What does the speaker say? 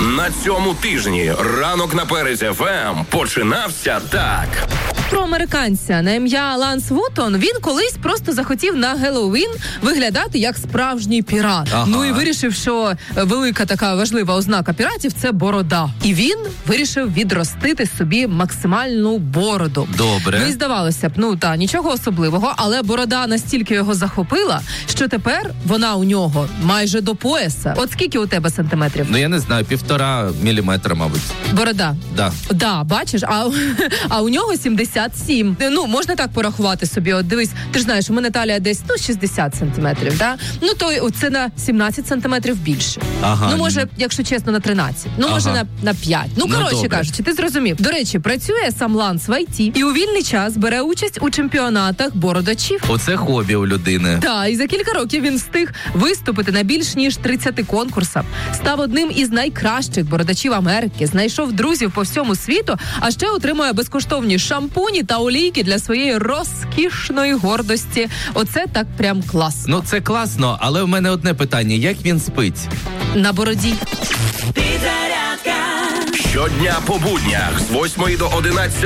На цьому тижні ранок на Перезі ФМ починався так. Про американця на ім'я Ланс Вутон. Він колись просто захотів на Геловін виглядати як справжній пірат. Ага. Ну і вирішив, що велика така важлива ознака піратів – це борода. І він вирішив відростити собі максимальну бороду. Добре. Ну і здавалося б, нічого особливого, але борода настільки його захопила, що тепер вона у нього майже до пояса. От скільки у тебе сантиметрів? Ну, я не знаю, 1,5 міліметра, мабуть. Борода? Да. Да, бачиш, а у нього 77. Ну, можна так порахувати собі. От дивись, ти ж знаєш, у мене талія десь, 60 сантиметрів, да? Ну, то це на 17 сантиметрів більше. Ага. Ну, може, якщо чесно, на 13. Ну, може, на 5. Ну, коротше добре. кажучи, ти зрозумів. До речі, працює сам Ланс в ІТ і у вільний час бере участь у чемпіонатах бородачів. Оце хобі у людини. Так, і за кілька років він встиг виступити на більш ніж 30 конкурсах. Став одним із найкращих бородачів Америки, знайшов друзів по всьому світу, а ще отримує безкоштовні шампуні та олійки для своєї розкішної гордості. Оце так прям класно. Ну, це класно, але в мене одне питання. Як він спить? На бороді. Щодня по буднях з 8 до 11